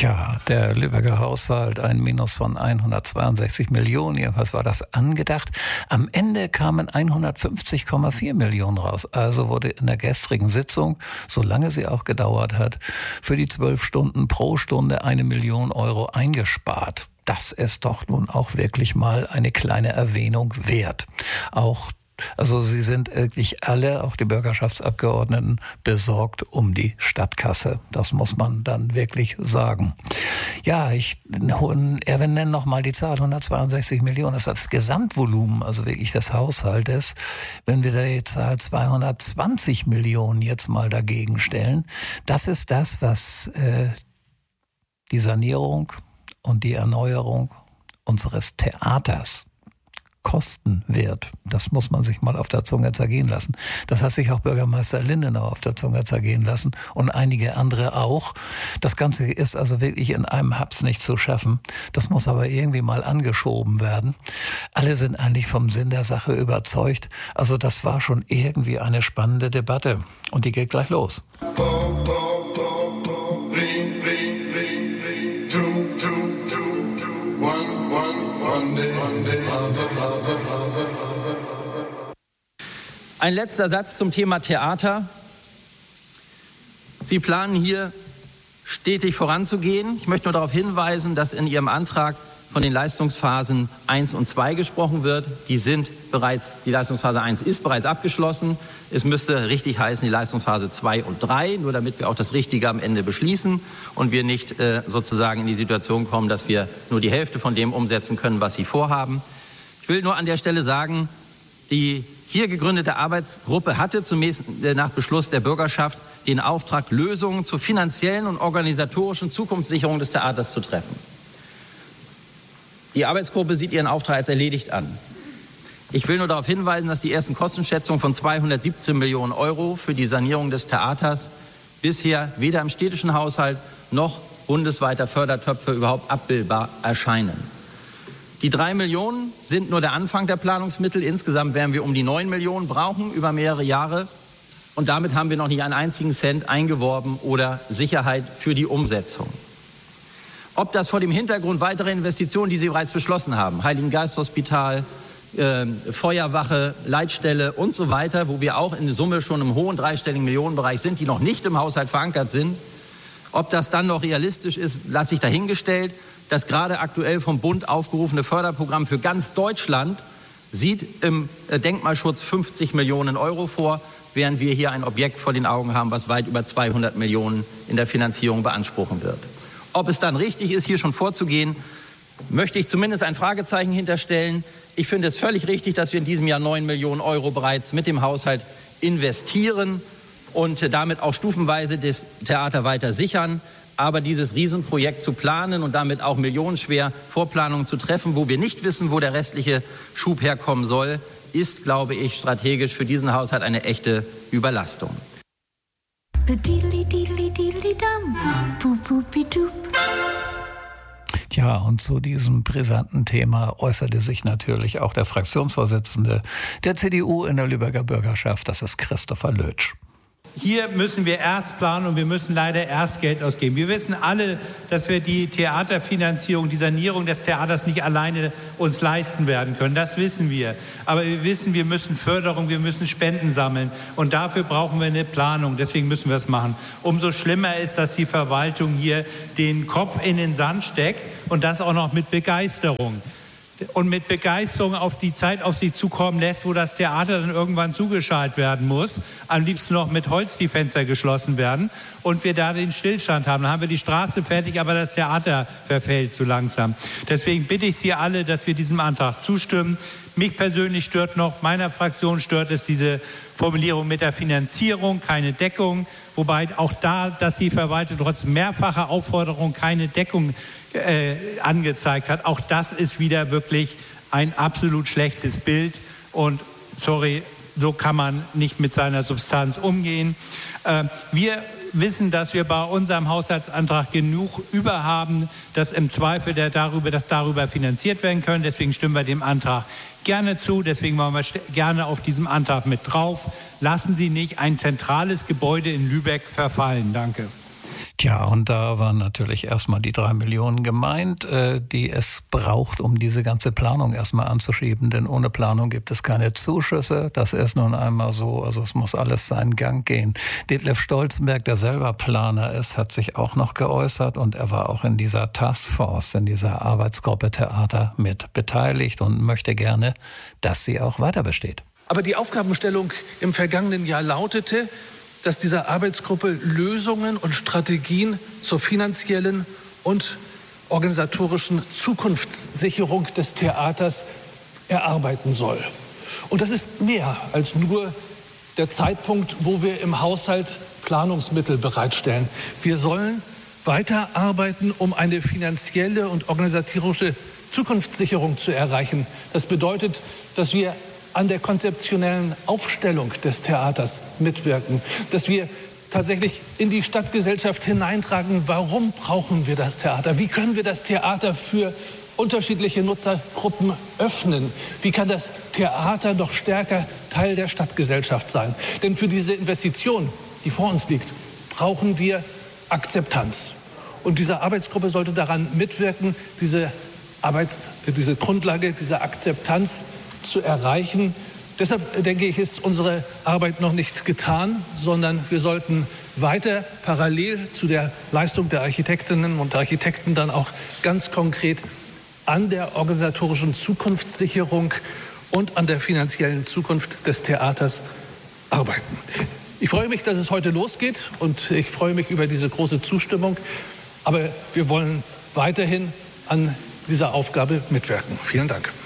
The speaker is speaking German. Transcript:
Tja, der Lübecker Haushalt, ein Minus von 162 Millionen, jedenfalls war das angedacht. Am Ende kamen 150,4 Millionen raus. Also wurde in der gestrigen Sitzung, solange sie auch gedauert hat, für die 12 Stunden pro Stunde 1 Million Euro eingespart. Das ist doch nun auch wirklich mal eine kleine Erwähnung wert. Also sie sind wirklich alle, auch die Bürgerschaftsabgeordneten, besorgt um die Stadtkasse. Das muss man dann wirklich sagen. Ja, wir nennen noch mal die Zahl, 162 Millionen. Das ist das Gesamtvolumen, also wirklich des Haushaltes. Wenn wir da die Zahl 220 Millionen jetzt mal dagegen stellen, das ist das, was die Sanierung und die Erneuerung unseres Theaters kosten wird. Das muss man sich mal auf der Zunge zergehen lassen. Das hat sich auch Bürgermeister Lindenau auf der Zunge zergehen lassen und einige andere auch. Das Ganze ist also wirklich in einem Haps nicht zu schaffen. Das muss aber irgendwie mal angeschoben werden. Alle sind eigentlich vom Sinn der Sache überzeugt. Also das war schon irgendwie eine spannende Debatte. Und die geht gleich los. Ein letzter Satz zum Thema Theater. Sie planen hier stetig voranzugehen. Ich möchte nur darauf hinweisen, dass in Ihrem Antrag von den Leistungsphasen 1 und 2 gesprochen wird. Die Leistungsphase 1 ist bereits abgeschlossen. Es müsste richtig heißen, die Leistungsphase 2 und 3, nur damit wir auch das Richtige am Ende beschließen und wir nicht sozusagen in die Situation kommen, dass wir nur die Hälfte von dem umsetzen können, was Sie vorhaben. Ich will nur an der Stelle sagen, die hier gegründete Arbeitsgruppe hatte zunächst nach Beschluss der Bürgerschaft den Auftrag, Lösungen zur finanziellen und organisatorischen Zukunftssicherung des Theaters zu treffen. Die Arbeitsgruppe sieht ihren Auftrag als erledigt an. Ich will nur darauf hinweisen, dass die ersten Kostenschätzungen von 217 Millionen Euro für die Sanierung des Theaters bisher weder im städtischen Haushalt noch bundesweiter Fördertöpfe überhaupt abbildbar erscheinen. Die 3 Millionen sind nur der Anfang der Planungsmittel. Insgesamt werden wir um die 9 Millionen brauchen über mehrere Jahre. Und damit haben wir noch nicht einen einzigen Cent eingeworben oder Sicherheit für die Umsetzung. Ob das vor dem Hintergrund weiterer Investitionen, die Sie bereits beschlossen haben, Heiligengeisthospital, Feuerwache, Leitstelle und so weiter, wo wir auch in Summe schon im hohen dreistelligen Millionenbereich sind, die noch nicht im Haushalt verankert sind, ob das dann noch realistisch ist, lasse ich dahingestellt. Das gerade aktuell vom Bund aufgerufene Förderprogramm für ganz Deutschland sieht im Denkmalschutz 50 Millionen Euro vor, während wir hier ein Objekt vor den Augen haben, was weit über 200 Millionen in der Finanzierung beanspruchen wird. Ob es dann richtig ist, hier schon vorzugehen, möchte ich zumindest ein Fragezeichen hinterstellen. Ich finde es völlig richtig, dass wir in diesem Jahr 9 Millionen Euro bereits mit dem Haushalt investieren und damit auch stufenweise das Theater weiter sichern. Aber dieses Riesenprojekt zu planen und damit auch millionenschwer Vorplanungen zu treffen, wo wir nicht wissen, wo der restliche Schub herkommen soll, ist, glaube ich, strategisch für diesen Haushalt eine echte Überlastung. Tja, und zu diesem brisanten Thema äußerte sich natürlich auch der Fraktionsvorsitzende der CDU in der Lübecker Bürgerschaft, das ist Christopher Lötsch. Hier müssen wir erst planen und wir müssen leider erst Geld ausgeben. Wir wissen alle, dass wir die Theaterfinanzierung, die Sanierung des Theaters nicht alleine uns leisten werden können. Das wissen wir. Aber wir wissen, wir müssen Förderung, wir müssen Spenden sammeln. Und dafür brauchen wir eine Planung. Deswegen müssen wir es machen. Umso schlimmer ist, dass die Verwaltung hier den Kopf in den Sand steckt und das auch noch mit Begeisterung. Und mit Begeisterung auf die Zeit auf sie zukommen lässt, wo das Theater dann irgendwann zugeschaltet werden muss. Am liebsten noch mit Holz die Fenster geschlossen werden und wir da den Stillstand haben. Dann haben wir die Straße fertig, aber das Theater verfällt so langsam. Deswegen bitte ich Sie alle, dass wir diesem Antrag zustimmen. Mich persönlich stört noch, meiner Fraktion stört es diese Formulierung mit der Finanzierung, keine Deckung. Wobei auch da, dass die Verwaltung trotz mehrfacher Aufforderung keine Deckung angezeigt hat. Auch das ist wieder wirklich ein absolut schlechtes Bild. Und sorry, so kann man nicht mit seiner Substanz umgehen. Wir wissen, dass wir bei unserem Haushaltsantrag genug über haben, dass im Zweifel darüber finanziert werden können. Deswegen stimmen wir dem Antrag gerne zu. Deswegen waren wir gerne auf diesem Antrag mit drauf. Lassen Sie nicht ein zentrales Gebäude in Lübeck verfallen. Danke. Tja, und da waren natürlich erstmal die 3 Millionen gemeint, die es braucht, um diese ganze Planung erstmal anzuschieben. Denn ohne Planung gibt es keine Zuschüsse. Das ist nun einmal so. Also es muss alles seinen Gang gehen. Detlef Stolzenberg, der selber Planer ist, hat sich auch noch geäußert. Und er war auch in dieser Taskforce, in dieser Arbeitsgruppe Theater mit beteiligt und möchte gerne, dass sie auch weiter besteht. Aber die Aufgabenstellung im vergangenen Jahr lautete, dass diese Arbeitsgruppe Lösungen und Strategien zur finanziellen und organisatorischen Zukunftssicherung des Theaters erarbeiten soll. Und das ist mehr als nur der Zeitpunkt, wo wir im Haushalt Planungsmittel bereitstellen. Wir sollen weiterarbeiten, um eine finanzielle und organisatorische Zukunftssicherung zu erreichen. Das bedeutet, dass wir an der konzeptionellen Aufstellung des Theaters mitwirken, dass wir tatsächlich in die Stadtgesellschaft hineintragen, warum brauchen wir das Theater, wie können wir das Theater für unterschiedliche Nutzergruppen öffnen, wie kann das Theater noch stärker Teil der Stadtgesellschaft sein. Denn für diese Investition, die vor uns liegt, brauchen wir Akzeptanz. Und diese Arbeitsgruppe sollte daran mitwirken, diese Grundlage, diese Akzeptanz zu erreichen. Deshalb denke ich, ist unsere Arbeit noch nicht getan, sondern wir sollten weiter parallel zu der Leistung der Architektinnen und Architekten dann auch ganz konkret an der organisatorischen Zukunftssicherung und an der finanziellen Zukunft des Theaters arbeiten. Ich freue mich, dass es heute losgeht und ich freue mich über diese große Zustimmung. Aber wir wollen weiterhin an dieser Aufgabe mitwirken. Vielen Dank.